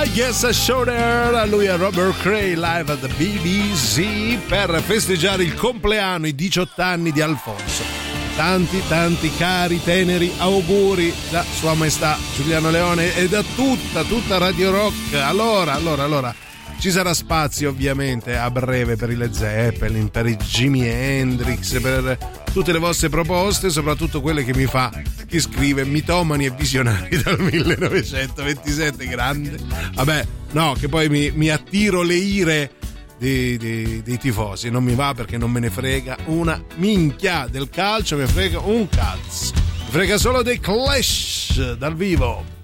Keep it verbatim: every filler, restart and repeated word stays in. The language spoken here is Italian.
Yes Shoulder, lui è Robert Cray live at the B B C per festeggiare il compleanno, i diciotto anni di Alfonso. Tanti tanti cari teneri auguri da Sua Maestà Giuliano Leone e da tutta tutta Radio Rock. Allora, allora, allora ci sarà spazio ovviamente a breve per i Led Zeppelin, per i Jimi Hendrix, per tutte le vostre proposte, soprattutto quelle che mi fa chi scrive mitomani e visionari dal millenovecentoventisette, grande. Vabbè, no, che poi mi, mi attiro le ire dei, dei, dei tifosi, non mi va perché non me ne frega una minchia del calcio, mi frega un cazzo, mi frega solo dei Clash dal vivo.